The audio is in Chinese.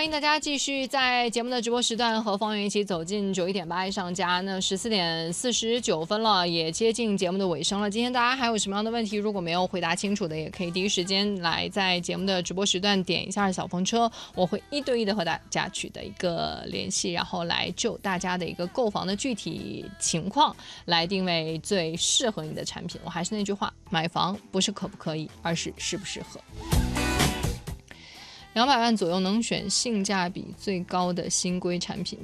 欢迎大家继续在节目的直播时段和方圆一起走进91.8爱上家。那14:49了，也接近节目的尾声了。今天大家还有什么样的问题，如果没有回答清楚的，也可以第一时间来在节目的直播时段点一下小风车，我会1对1的和大家取得一个联系，然后来就大家的一个购房的具体情况来定位最适合你的产品。我还是那句话，买房不是可不可以，而是适不适合。200万左右能选性价比最高的新规产品。